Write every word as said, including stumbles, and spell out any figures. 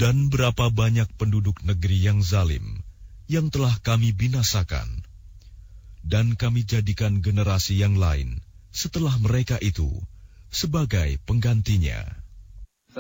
Dan berapa banyak penduduk negeri yang zalim yang telah kami binasakan, dan kami jadikan generasi yang lain setelah mereka itu sebagai penggantinya.